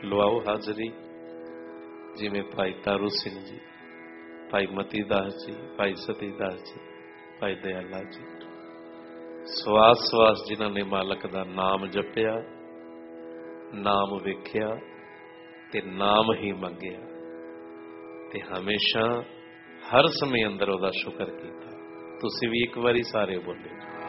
ਲਵਾਓ ਹਾਜ਼ਰੀ। ਜਿਵੇਂ ਭਾਈ ਤਾਰੂ ਸਿੰਘ ਜੀ, ਭਾਈ ਮਤੀ ਦਾਸ ਜੀ, ਭਾਈ ਸਤੀ ਦਾਸ ਜੀ, ਭਾਈ ਦਇਆਲਾ ਜੀ, ਸਵਾਸ ਸਵਾਸ ਜਿਨ੍ਹਾਂ ਨੇ ਮਾਲਕ ਦਾ ਨਾਮ ਜਪਿਆ, ਨਾਮ ਵੇਖਿਆ ਤੇ ਨਾਮ ਹੀ ਮੰਗਿਆ ਤੇ ਹਮੇਸ਼ਾ ਹਰ ਸਮੇਂ ਅੰਦਰ ਉਹਦਾ ਸ਼ੁਕਰ ਕੀਤਾ। ਤੁਸੀਂ ਵੀ ਇੱਕ ਵਾਰੀ ਸਾਰੇ ਬੋਲੇ